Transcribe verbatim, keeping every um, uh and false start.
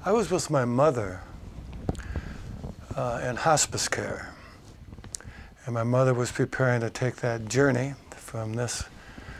I was with my mother uh, in hospice care. And my mother was preparing to take that journey from this